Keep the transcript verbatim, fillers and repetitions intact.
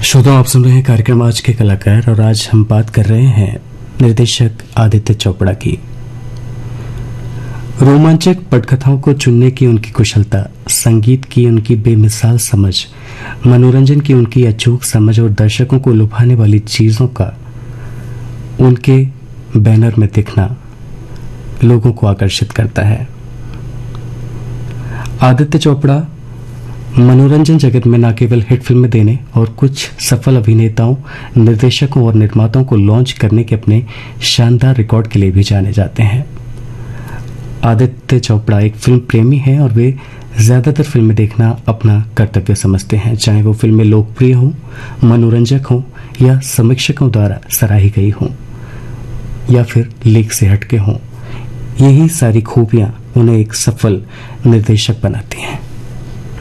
श्रोताओं, आप सुन रहे हैं कार्यक्रम आज के कलाकार और आज हम बात कर रहे हैं निर्देशक आदित्य चोपड़ा की। रोमांचक पटकथाओं को चुनने की उनकी कुशलता, संगीत की उनकी बेमिसाल समझ, मनोरंजन की उनकी अचूक समझ और दर्शकों को लुभाने वाली चीजों का उनके बैनर में दिखना लोगों को आकर्षित करता है। आदित्य चोपड़ा मनोरंजन जगत में न केवल हिट फिल्में देने और कुछ सफल अभिनेताओं, निर्देशकों और निर्माताओं को लॉन्च करने के अपने शानदार रिकॉर्ड के लिए भी जाने जाते हैं। आदित्य चोपड़ा एक फिल्म प्रेमी हैं और वे ज्यादातर फिल्में देखना अपना कर्तव्य समझते हैं, चाहे वो फिल्में लोकप्रिय हों, मनोरंजक हों या समीक्षकों द्वारा सराही गई हों या फिर लीक से हटके हों। यही सारी खूबियां उन्हें एक सफल निर्देशक बनाती हैं।